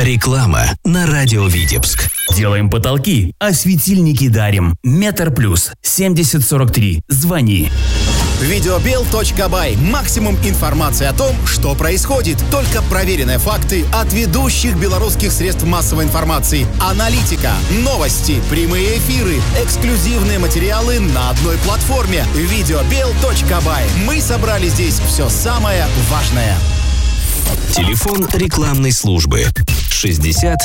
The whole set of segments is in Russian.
Реклама на радио Витебск. Делаем потолки, а светильники дарим. Метр плюс 7043. Звони. Videobel.by. Максимум информации о том, что происходит. Только проверенные факты от ведущих белорусских средств массовой информации. Аналитика, новости, прямые эфиры, эксклюзивные материалы на одной платформе. Videobel.by. Мы собрали здесь все самое важное. Телефон рекламной службы 60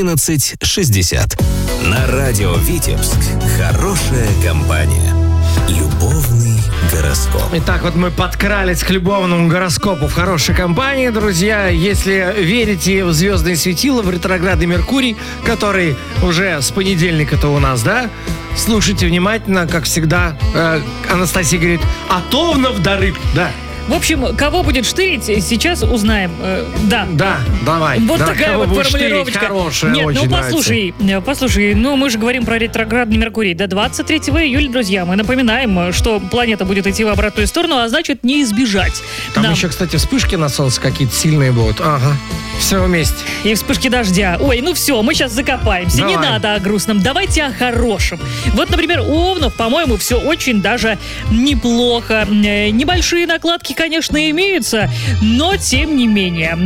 11 60. На радио Витебск. Хорошая компания. Любовный гороскоп. Итак, вот мы подкрались к любовному гороскопу в хорошей компании, друзья. Если верите в звездные светила, в ретроградный Меркурий, который уже с понедельника-то у нас, да? Слушайте внимательно, как всегда. Анастасия говорит: «Атовнов до рыб». Да. В общем, кого будет штырить, сейчас узнаем. Да, давай. Вот давай, такая вот формулировочка. Хорошая, нет, очень послушай, мы же говорим про ретроградный Меркурий. До 23 июля, друзья, мы напоминаем, что планета будет идти в обратную сторону, а значит, не избежать. Там еще, кстати, вспышки на солнце какие-то сильные будут. Ага. Все вместе. И вспышки дождя. Ой, ну все, мы сейчас закопаемся. Давай. Не надо о грустном. Давайте о хорошем. Вот, например, у Овнов, по-моему, все очень даже неплохо. Небольшие накладки, конечно, имеются, но тем не менее.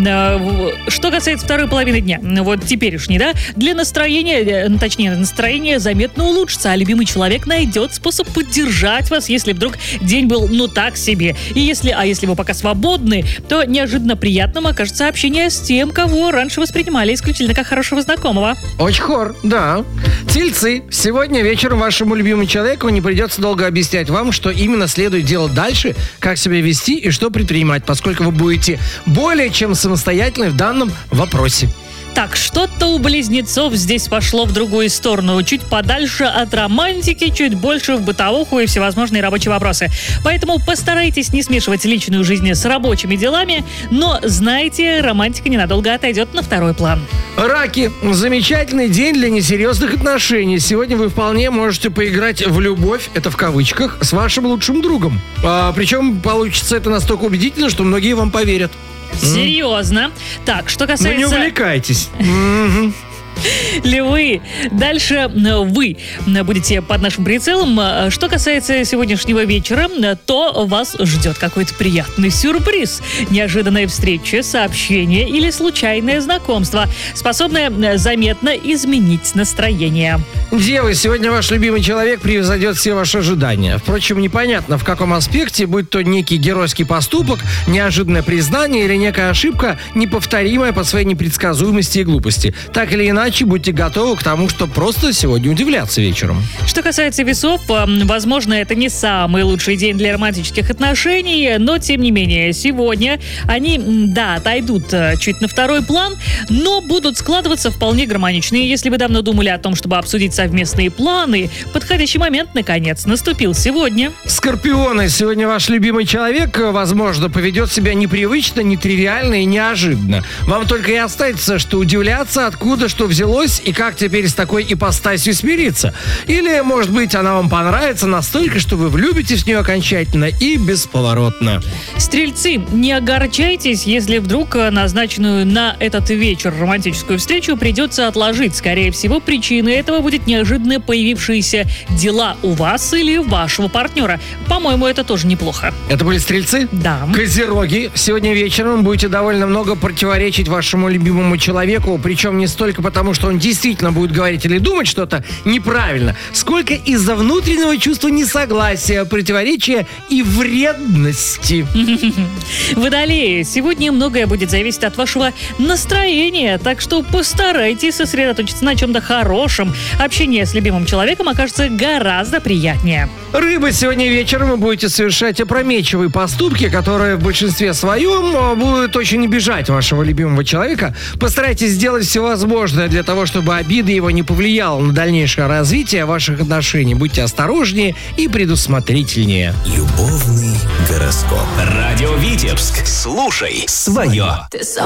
Что касается второй половины дня, вот теперешней, да, для настроения, настроение заметно улучшится, а любимый человек найдет способ поддержать вас, если вдруг день был, так себе. И если вы пока свободны, то неожиданно приятным окажется общение с тем, кого раньше воспринимали исключительно как хорошего знакомого. Очень хор, да. Тельцы, сегодня вечером вашему любимому человеку не придется долго объяснять вам, что именно следует делать дальше, как себя вести и что предпринимать, поскольку вы будете более чем самостоятельны в данном вопросе. Так, что-то у близнецов здесь пошло в другую сторону. Чуть подальше от романтики, чуть больше в бытовуху и всевозможные рабочие вопросы. Поэтому постарайтесь не смешивать личную жизнь с рабочими делами, но знайте, романтика ненадолго отойдет на второй план. Раки. Замечательный день для несерьезных отношений. Сегодня вы вполне можете поиграть в любовь, это в кавычках, с вашим лучшим другом. Причем получится это настолько убедительно, что многие вам поверят. Серьезно. Так, что касается... не увлекайтесь. Львы. Дальше вы будете под нашим прицелом. Что касается сегодняшнего вечера, то вас ждет какой-то приятный сюрприз. Неожиданная встреча, сообщение или случайное знакомство, способное заметно изменить настроение. Девы, сегодня ваш любимый человек превзойдет все ваши ожидания. Впрочем, непонятно, в каком аспекте, будь то некий геройский поступок, неожиданное признание или некая ошибка, неповторимая по своей непредсказуемости и глупости. Так или иначе, будьте готовы к тому, что просто сегодня удивляться вечером. Что касается весов, возможно, это не самый лучший день для романтических отношений, но, тем не менее, сегодня они, отойдут чуть на второй план, но будут складываться вполне гармонично. И если вы давно думали о том, чтобы обсудить совместные планы, подходящий момент, наконец, наступил сегодня. Скорпионы, сегодня ваш любимый человек, возможно, поведет себя непривычно, нетривиально и неожиданно. Вам только и остается, что удивляться, откуда что взялось и как теперь с такой ипостасью смириться. Или, может быть, она вам понравится настолько, что вы влюбитесь в нее окончательно и бесповоротно. Стрельцы, не огорчайтесь, если вдруг назначенную на этот вечер романтическую встречу придется отложить. Скорее всего, причиной этого будет неожиданно появившиеся дела у вас или вашего партнера. По-моему, это тоже неплохо. Это были стрельцы? Да. Козероги, сегодня вечером будете довольно много противоречить вашему любимому человеку, причем не столько потому, что он действительно будет говорить или думать что-то неправильно, сколько из-за внутреннего чувства несогласия, противоречия и вредности. Водолеи, сегодня многое будет зависеть от вашего настроения, так что постарайтесь сосредоточиться на чем-то хорошем. Общение с любимым человеком окажется гораздо приятнее. Рыбы, сегодня вечером вы будете совершать опрометчивые поступки, которые в большинстве своем будут очень обижать вашего любимого человека. Постарайтесь сделать все возможное для того, чтобы обида его не повлияла на дальнейшее развитие ваших отношений. Будьте осторожнее и предусмотрительнее. Любовный гороскоп. Радио Витебск. Слушай свое.